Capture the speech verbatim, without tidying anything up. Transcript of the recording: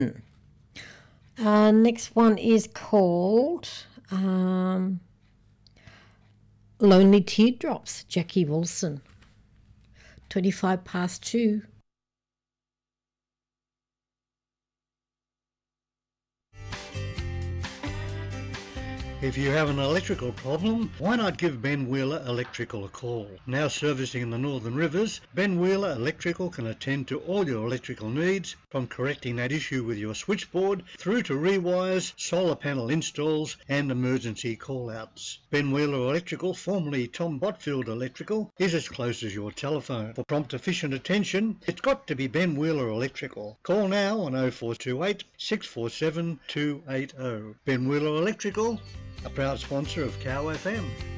Uh, next one is called um, Lonely Teardrops, Jackie Wilson. twenty-five past two. If you have an electrical problem, why not give Ben Wheeler Electrical a call? Now servicing the Northern Rivers, Ben Wheeler Electrical can attend to all your electrical needs, from correcting that issue with your switchboard through to rewires, solar panel installs and emergency call-outs. Ben Wheeler Electrical, formerly Tom Botfield Electrical, is as close as your telephone. For prompt efficient attention, it's got to be Ben Wheeler Electrical. Call now on oh four two eight, six four seven, two eight oh. Ben Wheeler Electrical, a proud sponsor of Cow F M.